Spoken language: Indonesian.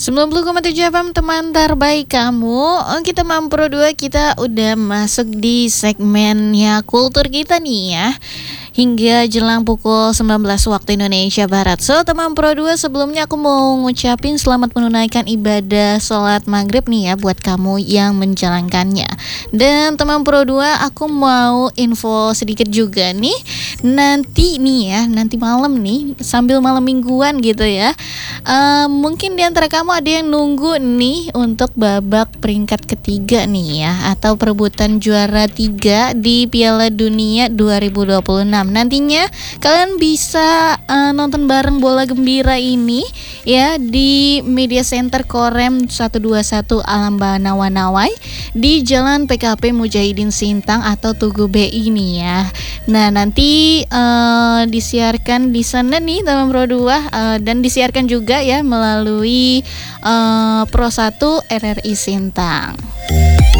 90,7 FM teman terbaik kamu. Kita Pro 2, kita udah masuk di segmennya kultur kita nih ya, hingga jelang pukul 19 waktu Indonesia Barat. So teman Pro 2, sebelumnya aku mau ngucapin selamat menunaikan ibadah sholat maghrib nih ya buat kamu yang menjalankannya. Dan teman Pro 2, aku mau info sedikit juga nih. Nanti malam nih, sambil malam mingguan gitu ya, mungkin di antara kamu ada yang nunggu nih untuk babak peringkat ketiga nih ya, atau perebutan juara 3 di Piala Dunia 2026. Nantinya kalian bisa nonton bareng bola gembira ini ya di Media Center Korem 121 Alam Banawanawai di Jalan PKP Mujahidin Sintang atau Tugu BI nih ya. Nah, nanti disiarkan di sana nih teman Pro 2, dan disiarkan juga ya melalui Pro 1 RRI Sintang.